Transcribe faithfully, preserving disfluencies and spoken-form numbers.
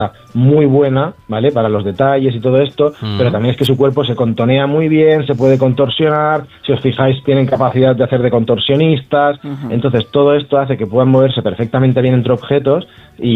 muy buena, ¿vale? Para los detalles y todo esto, mm. pero también es que su cuerpo se contonea muy bien, se puede contorsionar, si os fijáis tienen capacidad de hacer de contorsionistas, uh-huh. Entonces todo esto hace que puedan moverse perfectamente bien entre objetos y